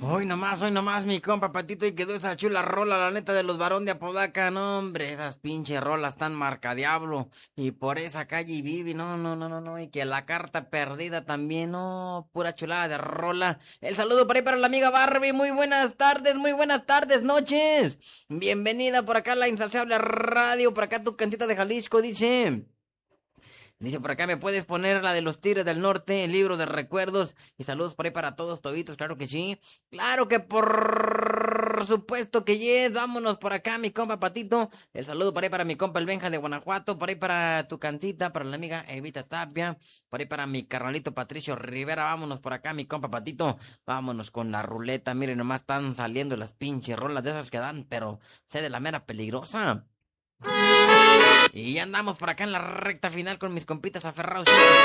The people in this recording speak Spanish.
Hoy nomás, mi compa Patito, y quedó esa chula rola, la neta, de los Barón de Apodaca, no, hombre, esas pinches rolas tan marca diablo, y por esa calle vive, no, y que la carta perdida también, no, pura chulada de rola. El saludo por ahí para la amiga Barbie, muy buenas tardes, noches. Bienvenida por acá a la insaciable radio, por acá tu cantita de Jalisco, dice. Dice por acá, ¿me puedes poner la de los Tigres del Norte, el libro de recuerdos? Y saludos por ahí para todos, toditos, claro que sí. Claro que por supuesto que yes. Vámonos por acá, mi compa Patito. El saludo por ahí para mi compa el Benja de Guanajuato. Por ahí para tu cancita, para la amiga Evita Tapia. Por ahí para mi carnalito Patricio Rivera. Vámonos por acá, mi compa Patito. Vámonos con la ruleta. Miren, nomás están saliendo las pinches rolas de esas que dan, pero sé de la mera peligrosa. Y ya andamos por acá en la recta final con mis compitas aferrados.